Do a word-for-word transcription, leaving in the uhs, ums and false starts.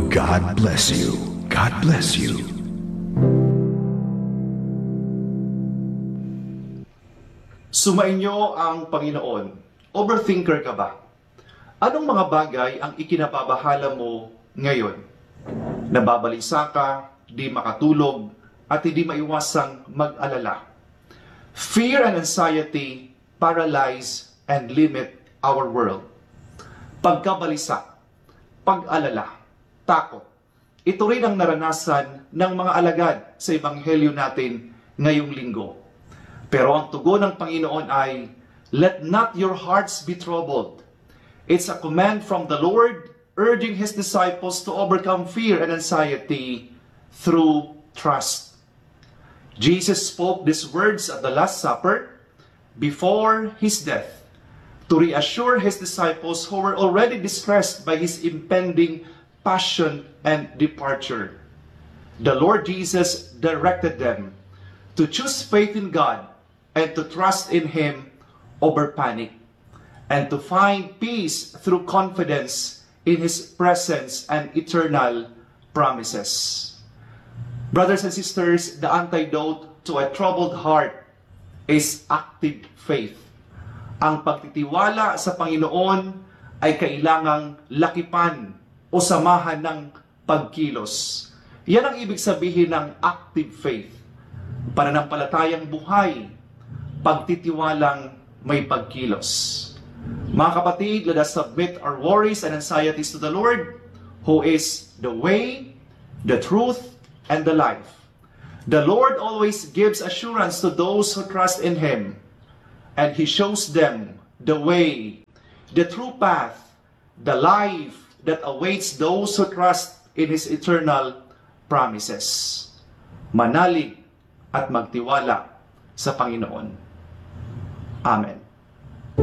God bless you. God bless you. Sumainyo ang Panginoon. Overthinker ka ba? Anong mga bagay ang ikinababahala mo ngayon? Nababalisa ka, di makatulog, at hindi maiwasang mag-alala. Fear and anxiety paralyze and limit our world. Pagkabalisa, pag-alala, takot. Ito rin ang naranasan ng mga alagad sa Ebanghelyo natin ngayong linggo. Pero ang tugon ng Panginoon ay, let not your hearts be troubled. It's a command from the Lord urging His disciples to overcome fear and anxiety through trust. Jesus spoke these words at the Last Supper before His death to reassure His disciples who were already distressed by His impending passion and departure. The Lord Jesus directed them to choose faith in God and to trust in Him over panic, and to find peace through confidence in His presence and eternal promises. Brothers and sisters, the antidote to a troubled heart is active faith. Ang pagtitiwala sa Panginoon ay kailangang lakipan o samahan ng pagkilos. Yan ang ibig sabihin ng active faith. Pananampalatayang buhay, pagtitiwalang may pagkilos. Mga kapatid, let us submit our worries and anxieties to the Lord, who is the way, the truth, and the life. The Lord always gives assurance to those who trust in Him, and He shows them the way, the true path, the life that awaits those who trust in His eternal promises. Manalig at magtiwala sa Panginoon. Amen.